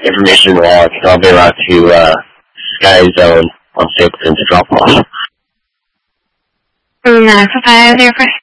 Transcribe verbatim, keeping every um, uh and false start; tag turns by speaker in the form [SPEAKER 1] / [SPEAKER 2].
[SPEAKER 1] information in the wallet, so I'll be allowed to uh, Sky Zone on Stapleton to drop them off.
[SPEAKER 2] No, so that is your first